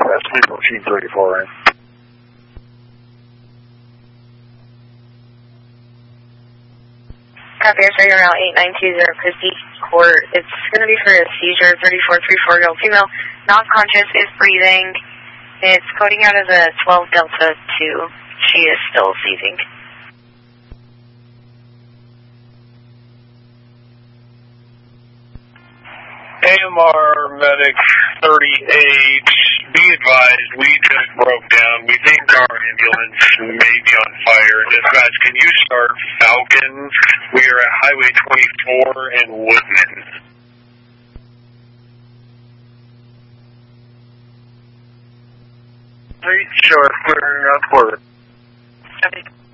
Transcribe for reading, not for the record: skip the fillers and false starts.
That's Sleep Machine 34, right? Copy, Australia Route 8920, Christie Court. It's going to be for a seizure, 3434-year-old female, not conscious, is breathing. It's coding out as a 12 Delta 2. She is still seizing. AMR Medic 38, be advised, we just broke down. We think our ambulance may be on fire. Dispatch, can you start Falcon? We are at Highway 24 and Woodman. Sure, clearing out for it. Copy.